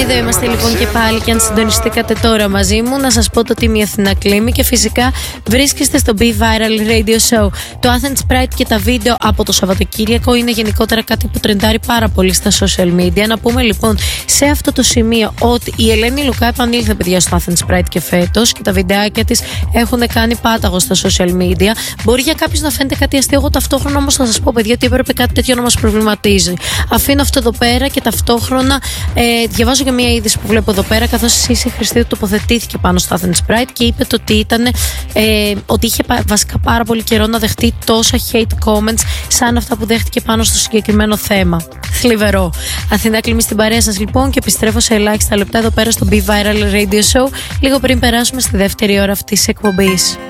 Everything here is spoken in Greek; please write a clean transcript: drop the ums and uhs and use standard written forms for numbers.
Εδώ είμαστε λοιπόν και πάλι, και αν συντονιστήκατε τώρα μαζί μου, να σας πω το Team Αθηνά Κλίμη και φυσικά βρίσκεστε στο Be Viral Radio Show. Το Athens Pride και τα βίντεο από το Σαββατοκύριακο είναι γενικότερα κάτι που τρεντάρει πάρα πολύ στα social media. Να πούμε λοιπόν σε αυτό το σημείο ότι η Ελένη Λουκά επανήλθε, παιδιά, στο Athens Pride και φέτος, και τα βιντεάκια της έχουν κάνει πάταγο στα social media. Μπορεί για κάποιους να φαίνεται κάτι αστείο, εγώ ταυτόχρονα όμως θα σας πω, παιδιά, ότι έπρεπε κάτι τέτοιο να μας προβληματίζει. Αφήνω αυτό εδώ πέρα και ταυτόχρονα διαβάζω και μία είδηση που βλέπω εδώ πέρα, καθώς η Σύση Χριστίδου τοποθετήθηκε πάνω στο Athens Pride και είπε ότι είχε βασικά πάρα πολύ καιρό να δεχτεί τόσα hate comments σαν αυτά που δέχτηκε πάνω στο συγκεκριμένο θέμα. Θλιβερό. Αθηνά Κλίμη στην παρέα σας λοιπόν, και επιστρέφω σε ελάχιστα λεπτά εδώ πέρα στο Be Viral Radio Show, λίγο πριν περάσουμε στη δεύτερη ώρα αυτής της εκπομπής.